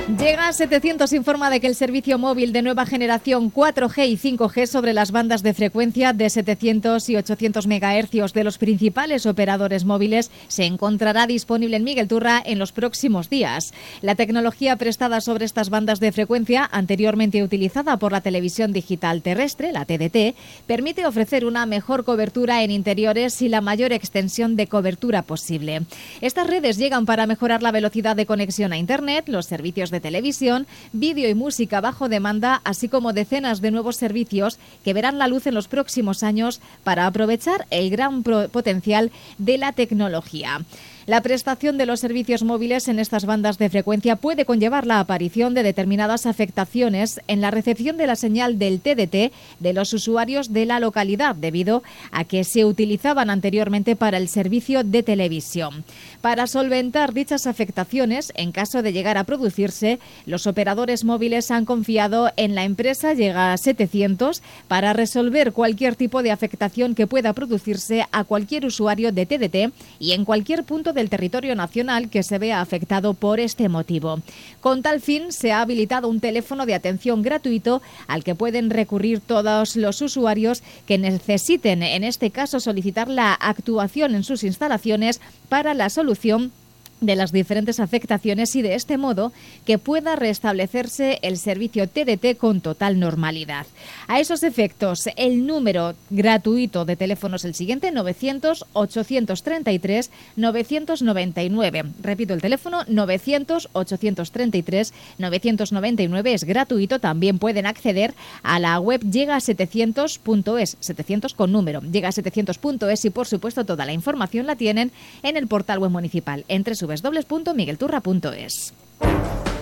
Llega 700 informa de que el servicio móvil de nueva generación 4G y 5G sobre las bandas de frecuencia de 700 y 800 MHz de los principales operadores móviles se encontrará disponible en Miguel Turra en los próximos días. La tecnología prestada sobre estas bandas de frecuencia, anteriormente utilizada por la televisión digital terrestre, la TDT, permite ofrecer una mejor cobertura en interiores y la mayor extensión de cobertura posible. Estas redes llegan para mejorar la velocidad de conexión a Internet, los servicios de televisión, vídeo y música bajo demanda, así como decenas de nuevos servicios que verán la luz en los próximos años para aprovechar el gran potencial de la tecnología. La prestación de los servicios móviles en estas bandas de frecuencia puede conllevar la aparición de determinadas afectaciones en la recepción de la señal del TDT de los usuarios de la localidad, debido a que se utilizaban anteriormente para el servicio de televisión. Para solventar dichas afectaciones, en caso de llegar a producirse, los operadores móviles han confiado en la empresa Llega 700 para resolver cualquier tipo de afectación que pueda producirse a cualquier usuario de TDT y en cualquier punto del territorio nacional que se vea afectado por este motivo. Con tal fin, se ha habilitado un teléfono de atención gratuito al que pueden recurrir todos los usuarios que necesiten, en este caso, solicitar la actuación en sus instalaciones para la solución de las diferentes afectaciones y de este modo que pueda restablecerse el servicio TDT con total normalidad. A esos efectos, el número gratuito de teléfono es el siguiente: 900-833-999. Repito, el teléfono 900-833-999 es gratuito. También pueden acceder a la web llega700.es, 700 con número, llega700.es, y por supuesto toda la información la tienen en el portal web municipal, entre www.miguelturra.es.